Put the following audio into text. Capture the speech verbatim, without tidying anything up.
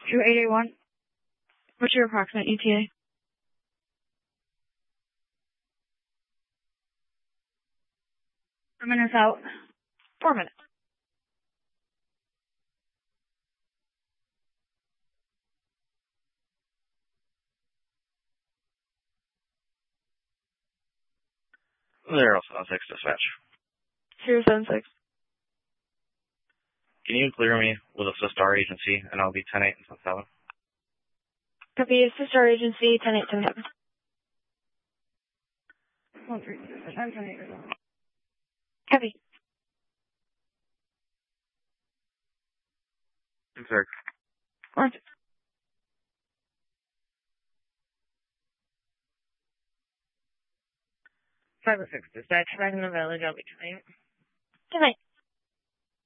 two eight eight one. What's your approximate E T A? Four minutes out. Four minutes. Zero seven six dispatch. Zero seven six. Can you clear me with a sister agency, and I'll be ten eight and ten seven. Copy. Sister agency ten eight ten seven. One three nine ten eight. Copy. Sir. One. Five or six dispatch back in the village. I'll be tonight. Tonight.